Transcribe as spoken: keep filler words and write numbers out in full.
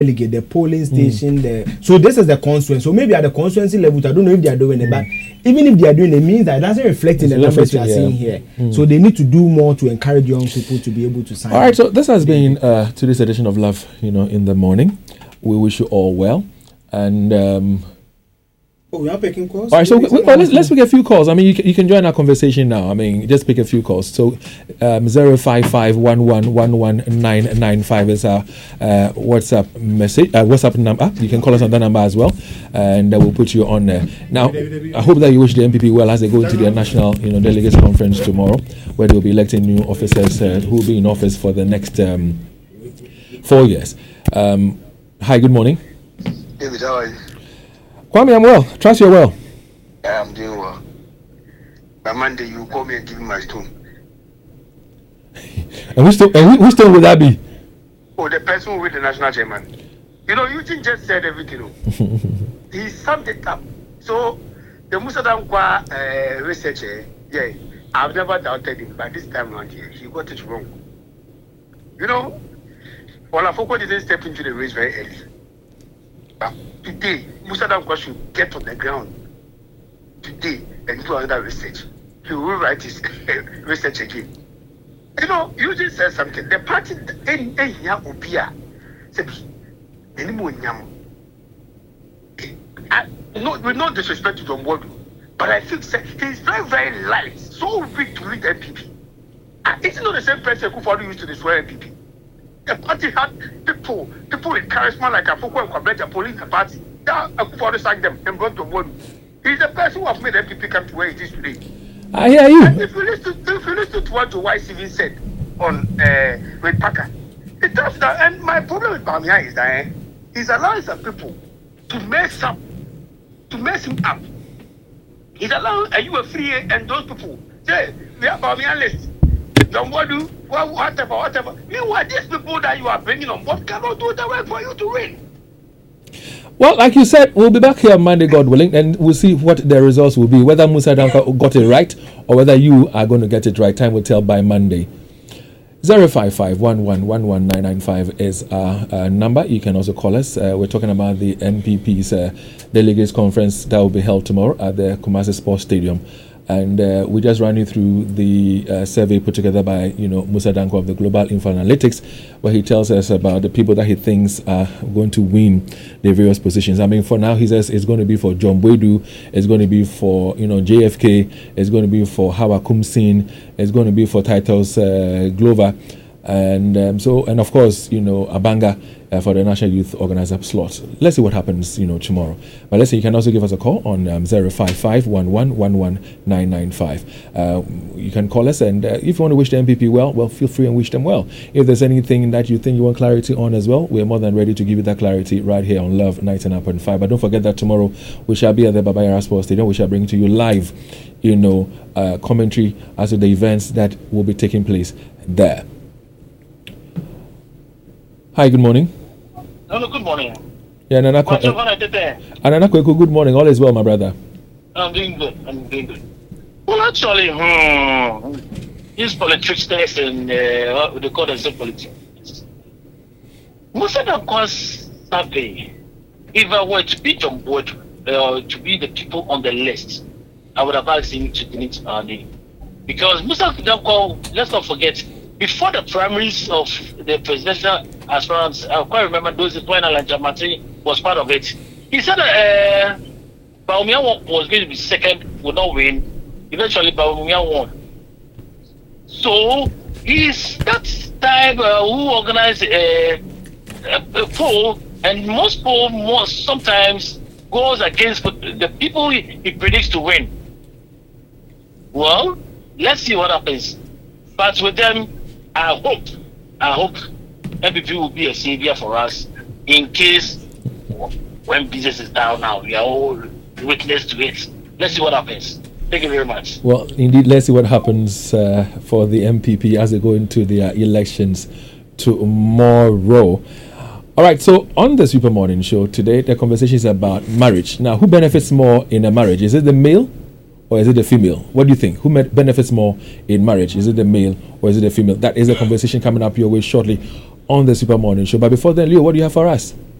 delegate, the polling station, mm. the so this is the constituency. So maybe at the constituency level, I don't know if they are doing mm. it, but even if they are doing it, it means that it doesn't reflect in the numbers we are yeah. seeing here. Mm. So they need to do more to encourage young people to be able to sign. All right, so this has been uh, today's edition of Love, you know, in the morning. We wish you all well, and. Um, Oh, we are picking calls. All right, so we, well, let's, let's pick a few calls. I mean, you can, you can join our conversation now. I mean, just pick a few calls. So, um, zero five five one one one one nine nine five is our uh, WhatsApp message, uh, WhatsApp number. You can call us on that number as well, and uh, we'll put you on there. Now, I hope that you wish the M P P well as they go into their national, you know, delegates conference tomorrow, where they will be electing new officers uh, who will be in office for the next um, four years. Um, hi, good morning. David, how are you? Kwame, I'm well. Trust you're well. Yeah, I'm doing well. By Monday, you call me and give me my stone. And which stone, and which stone would that be? Oh, the person with the national chairman. You know, Eugene just said everything. He summed it up. So, the Musa Dankwa uh, researcher, yeah, I've never doubted him, but this time around here, he got it wrong. You know, Olafoko didn't step into the race very early. But today, Musa Dankwa should get on the ground today and do another research. He will write his research again. You know, you just said something. The party in Enya Obia said, anymore Nyam. No, with no disrespect to John Wadu, but I think he's very, very light, so weak to lead M P P. And it's not the same person who follow used to destroy M P P. The party had people, people with charisma like Afoko and Kwabena police the party. That Akufo sacked them and brought to Wadu. He's the person who has made M P P come to where it is today. I hear you. And if you listen, if you listen to what the Y C V said on uh, with Parker, it does that. And my problem with Bamia is that eh, he's allowing some people to mess up, to mess him up. He's allowing, and you are free, and those people say we are Bamia list. John Wadu, whatever, whatever. Meanwhile, these people that you are bringing on board cannot do the work for you to win. Well, like you said, we'll be back here on Monday, God willing, and we'll see what the results will be. Whether Musa Dankwa got it right or whether you are going to get it right. Time will tell by Monday. zero five five one one one one nine nine five is our uh, number. You can also call us. Uh, we're talking about the M P P's uh, Delegates Conference that will be held tomorrow at the Kumasi Sports Stadium. And uh, we just ran you through the uh, survey put together by, you know, Musa Dankwa of the Global Info Analytics, where he tells us about the people that he thinks are going to win the various positions. I mean, for now, he says it's going to be for John Boydu, it's going to be for, you know, J F K, it's going to be for Hawa Kumsin, it's going to be for Titus uh, Glover, and um, so, and of course, you know, Abanga uh, for the National Youth Organizer slot. Let's see what happens, you know, tomorrow. But let's say you can also give us a call on um, zero five five one one one one nine nine five. Uh, you can call us, and uh, if you want to wish the M P P well, well, feel free and wish them well. If there's anything that you think you want clarity on as well, we're more than ready to give you that clarity right here on Love ninety-nine point five. But don't forget that tomorrow we shall be at the Baba Yara Sports Stadium. We shall bring to you live, you know, uh, commentary as to the events that will be taking place there. Hi, good morning. Hello, good morning. Yeah, Nana Kwe- uh, Nana Kweku, good morning. All is well, my brother. I'm doing good. I'm doing good. Well, actually, hmm, these politics and uh, what they call themselves politics. Musa Dankwa's survey, if I were to be on board, uh, to be the people on the list, I would have asked him to delete our name. Because Musa Dankwa, let's not forget, before the primaries of the presidential aspirants, I quite remember those when Alan Jamati was part of it. He said that uh, Bawumia was going to be second, would not win. Eventually, Bawumia won. So, he's that type uh, who organized a, a, a poll, and most poll most sometimes goes against the people he, he predicts to win. Well, let's see what happens. But with them, I hope, I hope M P P will be a savior for us in case when business is down now, we are all witness to it. Let's see what happens. Thank you very much. Well, indeed, let's see what happens uh, for the M P P as they go into their elections tomorrow. All right, so on the Super Morning Show today, the conversation is about marriage. Now, who benefits more in a marriage? Is it the male or is it the female? What do you think? Who benefits more in marriage? Is it the male or is it the female? That is a conversation coming up your way shortly on the Super Morning Show. But before then, Leo, what do you have for us?